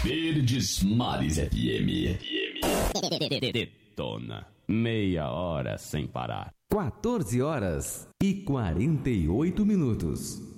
Verdes Mares FM. Detona. Meia hora sem parar. 14 horas e 48 minutos.